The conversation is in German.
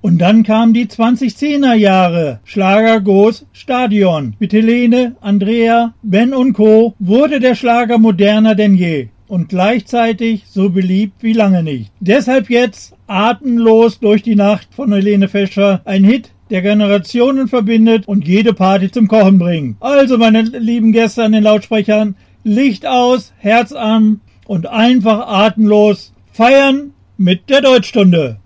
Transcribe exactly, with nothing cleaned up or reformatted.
Und dann kamen die zwanzigzehner Jahre. Schlager Goes Stadion. Mit Helene, Andrea, Ben und Co. wurde der Schlager moderner denn je. Und gleichzeitig so beliebt wie lange nicht. Deshalb jetzt Atemlos durch die Nacht von Helene Fischer. Ein Hit, der Generationen verbindet und jede Party zum Kochen bringt. Also, meine lieben Gäste an den Lautsprechern, Licht aus, Herz an und einfach atemlos feiern mit der Deutschstunde.